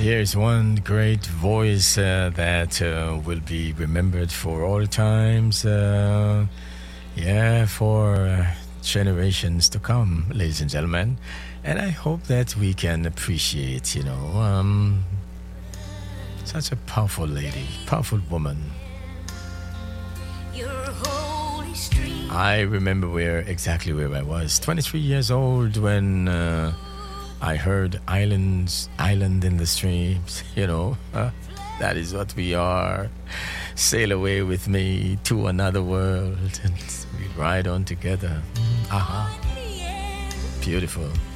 Here's one great voice that will be remembered for all times. For generations to come, ladies and gentlemen. And I hope that we can appreciate, such a powerful lady, powerful woman. I remember exactly where I was. 23 years old when I heard Island in the Streams, that is what we are. Sail away with me to another world and we ride on together. Beautiful.